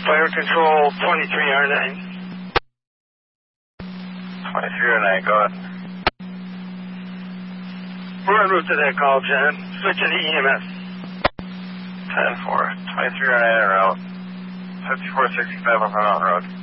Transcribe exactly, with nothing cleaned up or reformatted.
Fire Control twenty-three R nine. twenty-three R nine, go ahead. We're en route to that call, John. Switching to E M S. ten four, twenty-three R nine en route. fifty-four sixty-five up on Mountain Road.